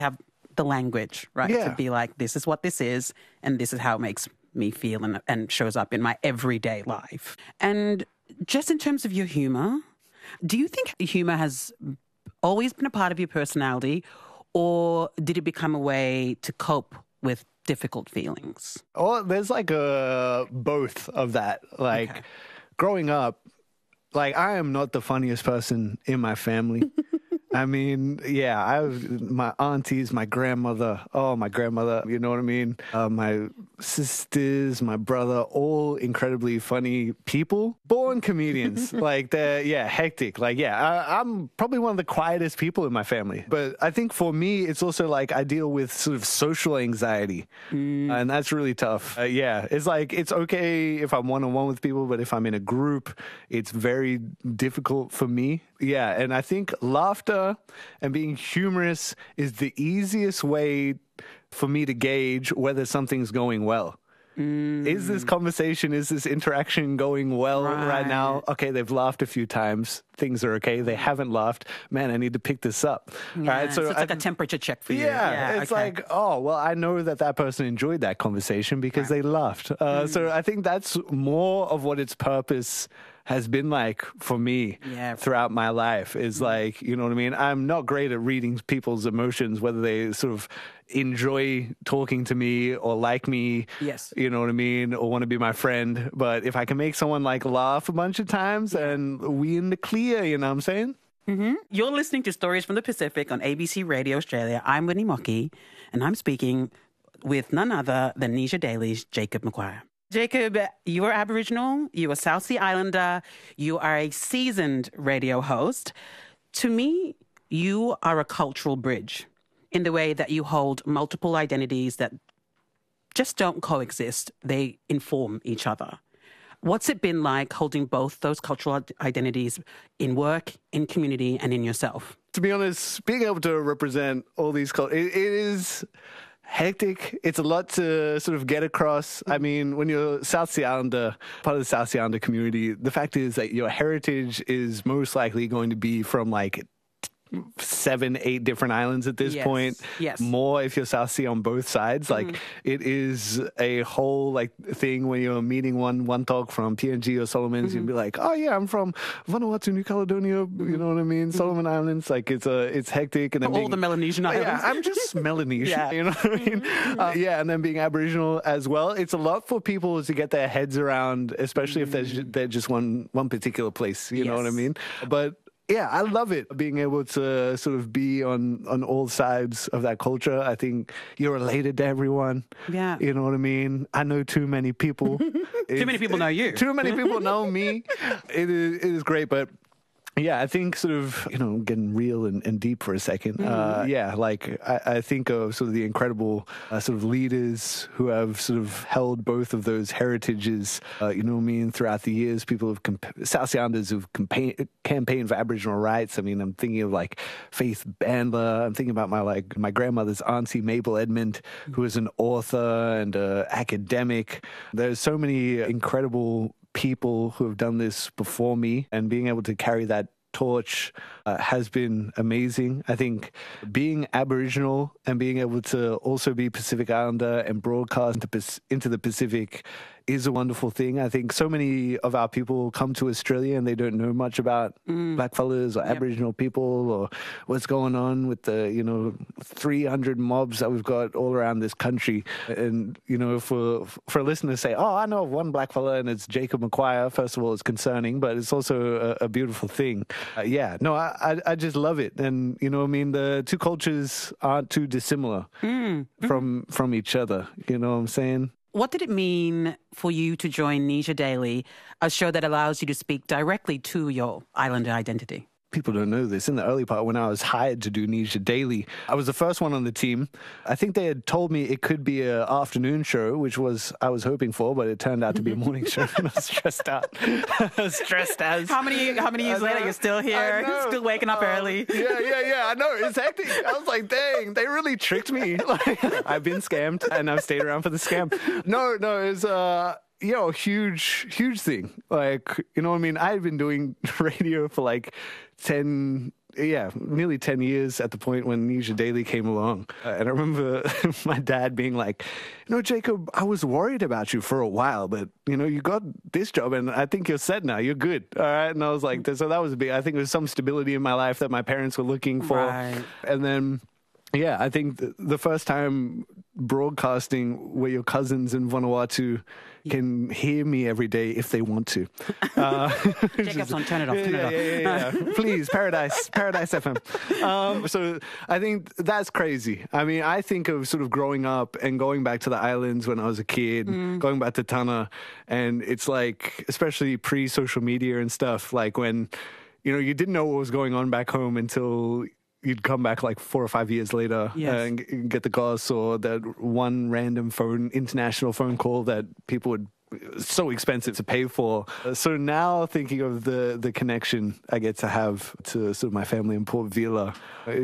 have the language, right? Yeah. To be like, this is what this is, and this is how it makes me feel and shows up in my everyday life. And just in terms of your humor, do you think humor has always been a part of your personality, or did it become a way to cope with difficult feelings? Oh, there's like both of that. Like Okay. growing up, like I am not the funniest person in my family. I mean, yeah, my aunties, my grandmother, you know what I mean? My sisters, my brother, all incredibly funny people, born comedians. Like they're, hectic. Like, I'm probably one of the quietest people in my family. But I think for me, it's also like I deal with sort of social anxiety. And that's really tough. It's like, it's okay if I'm one-on-one with people, but if I'm in a group, it's very difficult for me. Yeah, and I think laughter and being humorous is the easiest way for me to gauge whether something's going well. Is this conversation, is this interaction going well right now? Okay, they've laughed a few times. Things are okay. They haven't laughed. Man, I need to pick this up. Yeah, Right? so it's like a temperature check for you. Yeah, it's like, oh, well, I know that person enjoyed that conversation because they laughed. So I think that's more of what its purpose has been like for me throughout my life is like, you know what I mean? I'm not great at reading people's emotions, whether they sort of enjoy talking to me or like me, you know what I mean, or want to be my friend. But if I can make someone like laugh a bunch of times, and we in the clear, you know what I'm saying? Mm-hmm. You're listening to Stories from the Pacific on ABC Radio Australia. I'm Winnie Mockey, and I'm speaking with none other than Nisha Daly's Jacob Maguire. Jacob, you are Aboriginal, you are South Sea Islander, you are a seasoned radio host. To me, you are a cultural bridge in the way that you hold multiple identities that just don't coexist. They inform each other. What's it been like holding both those cultural identities in work, in community, and in yourself? To be honest, being able to represent all these cultures, it is hectic. It's a lot to sort of get across. I mean, when you're South Sea Islander, part of the South Sea Islander community, the fact is that your heritage is most likely going to be from like 7, 8 different islands at this point. Yes. More if you're South Sea on both sides. Like it is a whole like thing when you're meeting one dog from PNG or Solomons, you'd be like, oh yeah, I'm from Vanuatu, New Caledonia, you know what I mean? Solomon Islands. Like it's hectic. And then all the Melanesian islands. Yeah, I'm just Melanesian, you know what I mean? And then being Aboriginal as well. It's a lot for people to get their heads around, especially if they're just one particular place, you know what I mean? But yeah, I love it, being able to sort of be on all sides of that culture. I think you're related to everyone. Yeah. You know what I mean? I know too many people. Too many people know you. Too many people know me. It is great, but yeah, I think sort of, getting real and deep for a second. I think of sort of the incredible sort of leaders who have sort of held both of those heritages, you know what I mean, throughout the years. People have, South Sea Islanders who've campaigned for Aboriginal rights. I mean, I'm thinking of like Faith Bandler. I'm thinking about my grandmother's auntie, Mabel Edmond, who is an author and academic. There's so many incredible people who have done this before me, and being able to carry that torch has been amazing. I think being Aboriginal and being able to also be Pacific Islander and broadcast into the Pacific is a wonderful thing. I think so many of our people come to Australia and they don't know much about blackfellas or Aboriginal people or what's going on with the 300 mobs that we've got all around this country. And for a listener to say, oh, I know of one blackfella and it's Jacob Maguire, first of all, it's concerning, but it's also a beautiful thing. I just love it. And you know what I mean, the two cultures aren't too dissimilar from each other, you know what I'm saying? What did it mean for you to join Nisha Daily, a show that allows you to speak directly to your islander identity? People don't know this. In the early part, when I was hired to do Nisha Daily, I was the first one on the team. I think they had told me it could be an afternoon show, which I was hoping for, but it turned out to be a morning show, and I was stressed out. I was stressed as. How many years later, you're still here, still waking up early? Yeah, I know. It's hectic. I was like, dang, they really tricked me. I've been scammed, and I've stayed around for the scam. No, it's a huge thing. Like, you know what I mean? I've been doing radio for like 10 nearly 10 years at the point when Nisha Daily came along. And I remember my dad being like, Jacob, I was worried about you for a while, but, you got this job and I think you're set now. You're good. All right. And I was like, so that was I think there was some stability in my life that my parents were looking for. Right. And then, I think the first time broadcasting where your cousins in Vanuatu can hear me every day if they want to. Jacob's on, turn it off. Yeah. Please, Paradise FM. So I think that's crazy. I mean, I think of sort of growing up and going back to the islands when I was a kid, going back to Tanna, and it's like, especially pre-social media and stuff, like when, you didn't know what was going on back home until you'd come back like 4 or 5 years later and get the goss or that one random international phone call that people would so expensive to pay for. So now thinking of the connection I get to have to sort of my family in Port Vila,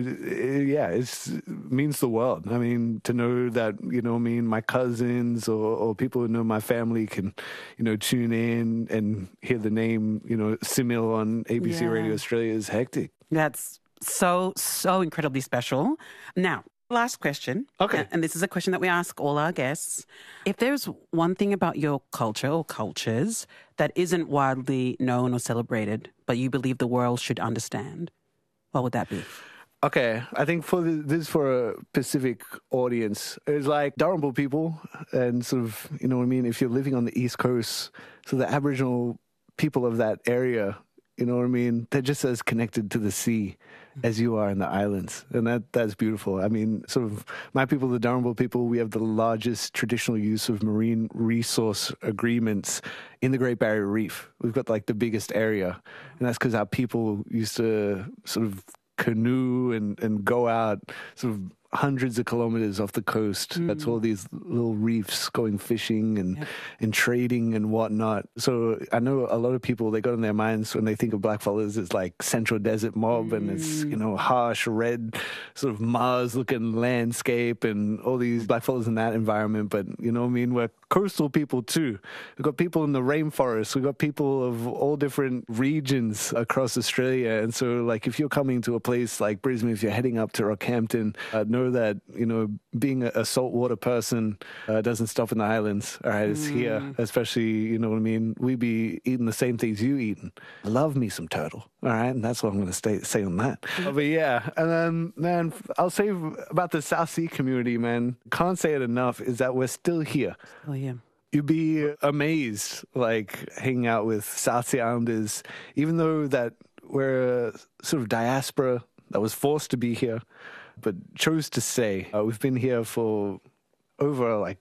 it means the world. I mean, to know that, my cousins or people who know my family can, tune in and hear the name, Simil on ABC Radio Australia is hectic. That's so incredibly special. Now, last question. Okay. And this is a question that we ask all our guests. If there's one thing about your culture or cultures that isn't widely known or celebrated, but you believe the world should understand, what would that be? Okay, I think this is for a Pacific audience. It's like Darrinbal people and sort of, if you're living on the East Coast, so the Aboriginal people of that area, they're just as connected to the sea as you are in the islands. And that's beautiful. I mean, sort of my people, the Darrinbal people, we have the largest traditional use of marine resource agreements in the Great Barrier Reef. We've got like the biggest area. And that's because our people used to sort of canoe and go out sort of hundreds of kilometers off the coast. That's all these little reefs going fishing and trading and whatnot. So I know a lot of people, they got in their minds when they think of blackfellas as like Central Desert mob and it's, harsh, red, sort of Mars-looking landscape and all these blackfellas in that environment. But, we're coastal people too. We've got people in the rainforest. We've got people of all different regions across Australia. And so, like, if you're coming to a place like Brisbane, if you're heading up to Rockhampton, know that, being a saltwater person doesn't stop in the islands. All right, it's here, especially, we be eating the same things you eating. I love me some turtle. All right, and that's what I'm going to say on that. But yeah, and then, man, I'll say about the South Sea community, man, can't say it enough, is that we're still here. Oh, yeah. You'd be amazed, like, hanging out with South Sea Islanders, even though that we're a sort of diaspora that was forced to be here, but chose to stay. We've been here for over, like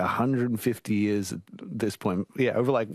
150 years at this point. Yeah,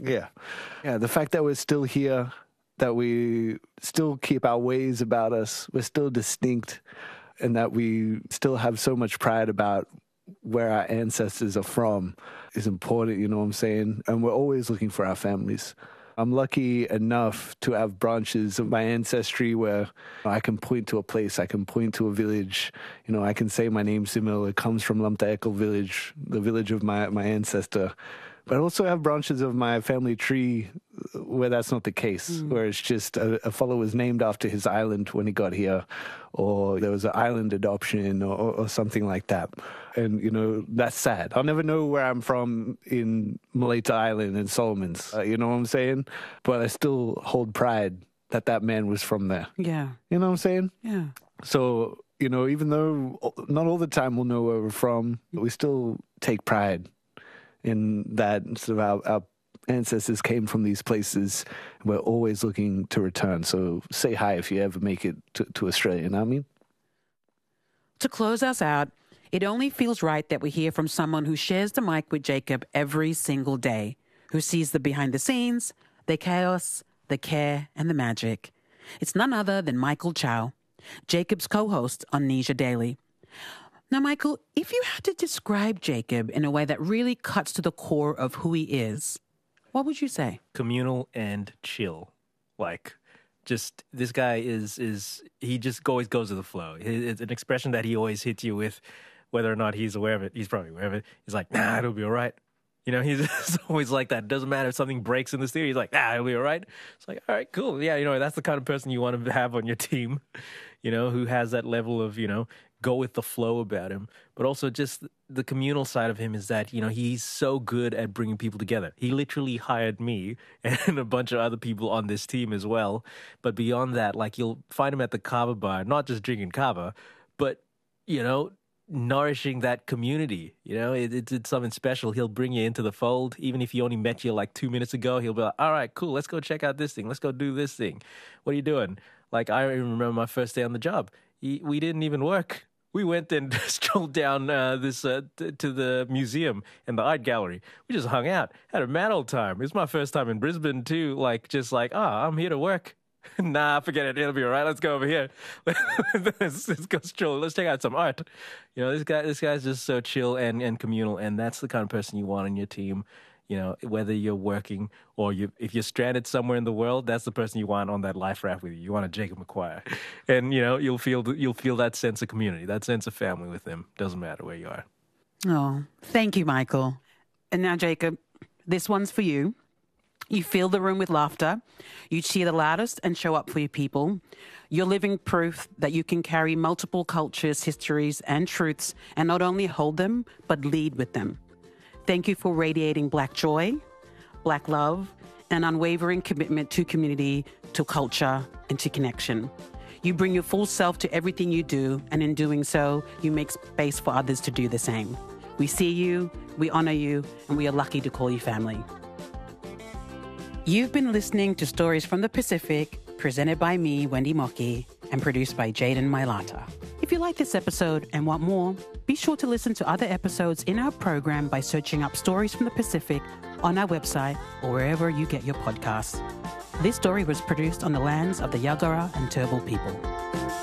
the fact that we're still here, that we still keep our ways about us, we're still distinct, and that we still have so much pride about where our ancestors are from is important, you know what I'm saying? And we're always looking for our families. I'm lucky enough to have branches of my ancestry where I can point to a place, I can point to a village, I can say my name Simil, it comes from Lamtaekal village, the village of my ancestor. But I also have branches of my family tree where that's not the case, where it's just a fellow was named after his island when he got here, or there was an island adoption or something like that. And, that's sad. I'll never know where I'm from in Malaita Island and Solomons, you know what I'm saying? But I still hold pride that man was from there. Yeah. You know what I'm saying? Yeah. So, even though not all the time we'll know where we're from, we still take pride in that sort of our ancestors came from these places. And we're always looking to return. So say hi if you ever make it to Australia, you know what I mean? To close us out, it only feels right that we hear from someone who shares the mic with Jacob every single day, who sees the behind the scenes, the chaos, the care, and the magic. It's none other than Michael Chow, Jacob's co-host on Nisha Daily. Now, Michael, if you had to describe Jacob in a way that really cuts to the core of who he is, what would you say? Communal and chill. Like, just this guy he just always goes with the flow. It's an expression that he always hits you with, whether or not he's aware of it. He's probably aware of it. He's like, nah, it'll be all right. You know, he's always like that. Doesn't matter if something breaks in the theater. He's like, it'll be all right. It's like, all right, cool. Yeah, you know, that's the kind of person you want to have on your team, you know, who has that level of, you know, go with the flow about him. But also just the communal side of him is that, you know, he's so good at bringing people together. He literally hired me and a bunch of other people on this team as well. But beyond that, like, you'll find him at the kava bar, not just drinking kava, but, you know, nourishing that community. You know, it's something special. He'll bring you into the fold. Even if he only met you like 2 minutes ago, he'll be like, all right, cool, let's go check out this thing. Let's go do this thing. What are you doing? Like, I remember my first day on the job. We didn't even work. We went and strolled down to the museum and the art gallery. We just hung out, had a mad old time. It's my first time in Brisbane too. Like, just like, I'm here to work. Nah, forget it. It'll be all right. Let's go over here. let's go stroll. Let's check out some art. You know, this guy's just so chill and communal, and that's the kind of person you want on your team. You know, whether you're working or if you're stranded somewhere in the world, that's the person you want on that life raft with you. You want a Jacob McQuire, and you know you'll feel that sense of community, that sense of family with him. Doesn't matter where you are. Oh, thank you, Michael. And now, Jacob, this one's for you. You fill the room with laughter. You cheer the loudest and show up for your people. You're living proof that you can carry multiple cultures, histories, and truths, and not only hold them, but lead with them. Thank you for radiating Black joy, Black love, and unwavering commitment to community, to culture, and to connection. You bring your full self to everything you do, and in doing so, you make space for others to do the same. We see you, we honor you, and we are lucky to call you family. You've been listening to Stories from the Pacific, presented by me, Wendy Mockey, and produced by Jaden Mailata. If you like this episode and want more, be sure to listen to other episodes in our program by searching up Stories from the Pacific on our website or wherever you get your podcasts. This story was produced on the lands of the Yagara and Turrbal people.